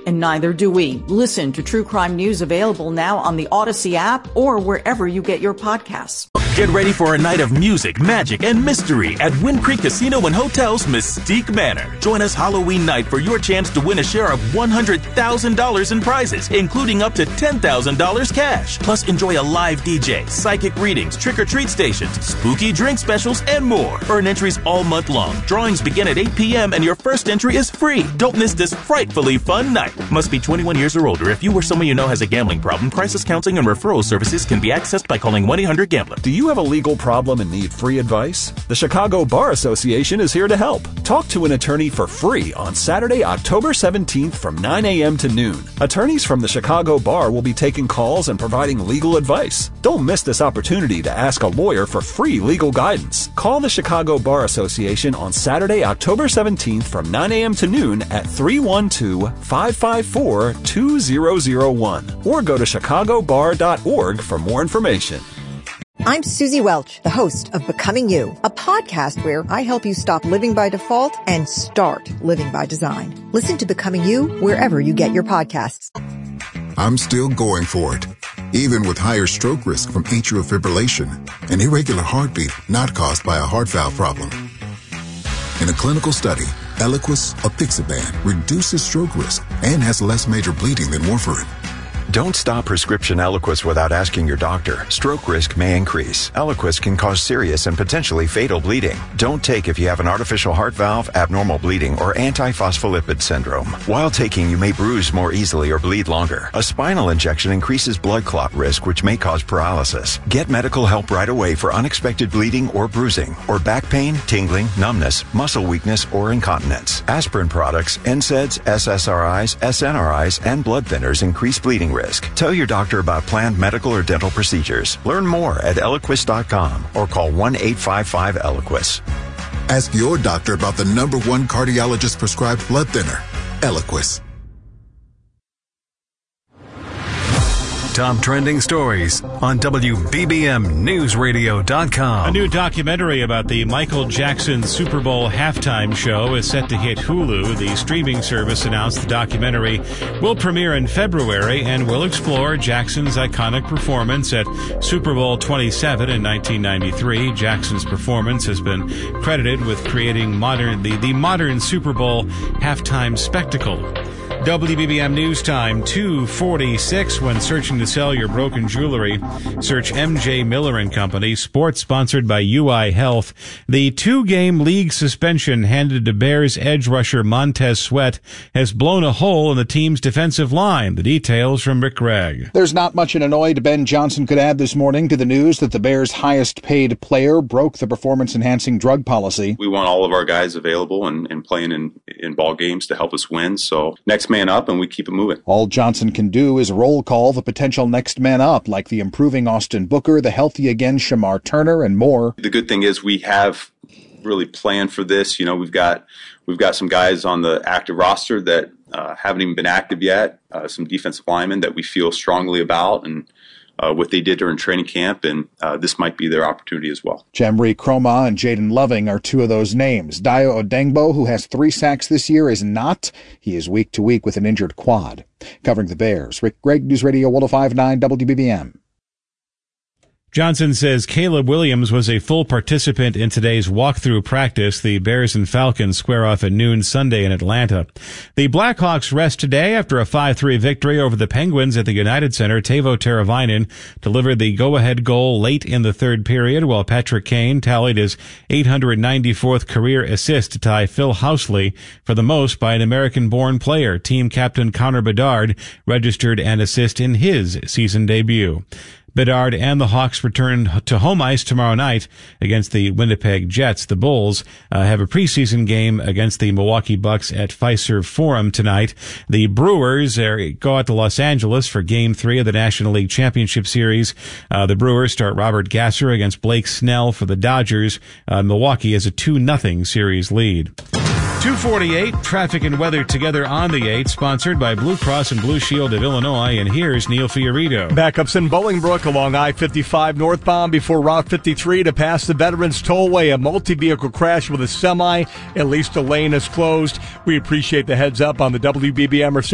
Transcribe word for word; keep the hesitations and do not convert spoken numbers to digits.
And neither do we. Listen to True Crime News available now on the Odyssey app or wherever you get your podcasts. Get ready for a night of music, magic, and mystery at Wind Creek Casino and Hotel's Mystique Manor. Join us Halloween night for your chance to win a share of one hundred thousand dollars in prizes, including up to ten thousand dollars cash. Plus, enjoy a live D J, psychic readings, trick-or-treat stations, spooky drink specials, and more. Earn entries all month long. Drawings begin at eight p.m. and your first entry is free. Don't miss this frightfully fun night. Must be twenty-one years or older. If you or someone you know has a gambling problem, crisis counseling and referral services can be accessed by calling one eight hundred gambler. Do you have a legal problem and need free advice? The Chicago Bar Association is here to help. Talk to an attorney for free on Saturday, October seventeenth from nine a.m. to noon. Attorneys from the Chicago Bar will be taking calls and providing legal advice. Don't miss this opportunity to ask a lawyer for free legal guidance. Call the Chicago Bar Association on Saturday, October seventeenth from nine a.m. to noon at three one two, five five four, two zero zero one or go to chicago bar dot org for more information. I'm Susie Welch, the host of Becoming You, a podcast where I help you stop living by default and start living by design. Listen to Becoming You wherever you get your podcasts. I'm still going for it, even with higher stroke risk from atrial fibrillation, an irregular heartbeat not caused by a heart valve problem. In a clinical study, Eliquis, apixaban, reduces stroke risk and has less major bleeding than warfarin. Don't stop prescription Eliquis without asking your doctor. Stroke risk may increase. Eliquis can cause serious and potentially fatal bleeding. Don't take if you have an artificial heart valve, abnormal bleeding, or antiphospholipid syndrome. While taking, you may bruise more easily or bleed longer. A spinal injection increases blood clot risk, which may cause paralysis. Get medical help right away for unexpected bleeding or bruising, or back pain, tingling, numbness, muscle weakness, or incontinence. Aspirin products, N SAIDs, S S R Is, S N R Is, and blood thinners increase bleeding risk. Tell your doctor about planned medical or dental procedures. Learn more at Eliquis dot com or call one eight five five Eliquis. Ask your doctor about the number one cardiologist prescribed blood thinner, Eliquis. Top trending stories on W B B M News Radio dot com. A new documentary about the Michael Jackson Super Bowl halftime show is set to hit Hulu. The streaming service announced the documentary will premiere in February and will explore Jackson's iconic performance at Super Bowl twenty-seven in nineteen ninety-three. Jackson's performance has been credited with creating modern the, the modern Super Bowl halftime spectacle. W B B M News Time, two forty-six. When searching to sell your broken jewelry, search M J Miller and Company. Sports sponsored by U I Health. The two-game league suspension handed to Bears edge rusher Montez Sweat has blown a hole in the team's defensive line. The details from Rick Gregg. There's not much an annoyed Ben Johnson could add this morning to the news that the Bears' highest-paid player broke the performance-enhancing drug policy. We want all of our guys available and, and playing in, in ball games to help us win. So next man up, and we keep it moving. All Johnson can do is roll call the potential next man up, like the improving Austin Booker, the healthy again Shamar Turner, and more. The good thing is we have really planned for this. You know, we've got we've got some guys on the active roster that uh, haven't even been active yet, uh, some defensive linemen that we feel strongly about, and Uh, what they did during training camp, and uh, this might be their opportunity as well. Jamri Chroma and Jaden Loving are two of those names. Dio Odengbo, who has three sacks this year, is not. He is week to week with an injured quad. Covering the Bears, Rick Gregg, News Radio one oh five point nine W B B M. Johnson says Caleb Williams was a full participant in today's walkthrough practice. The Bears and Falcons square off at noon Sunday in Atlanta. The Blackhawks rest today after a five three victory over the Penguins at the United Center. Teuvo Teravainen delivered the go-ahead goal late in the third period, while Patrick Kane tallied his eight hundred ninety-fourth career assist to tie Phil Housley for the most by an American-born player. Team captain Connor Bedard registered an assist in his season debut. Bedard and the Hawks return to home ice tomorrow night against the Winnipeg Jets. The Bulls uh, have a preseason game against the Milwaukee Bucks at Fiserv Forum tonight. The Brewers are, go out to Los Angeles for Game three of the National League Championship Series. Uh, the Brewers start Robert Gasser against Blake Snell for the Dodgers. Uh, Milwaukee has a two nothing series lead. two forty-eight, traffic and weather together on the eight, sponsored by Blue Cross and Blue Shield of Illinois. And here's Neil Fiorito. Backups in Bolingbrook along I fifty-five northbound before Route fifty-three to pass the Veterans Tollway. A multi-vehicle crash with a semi. At least a lane is closed. We appreciate the heads up on the W B B M Mercedes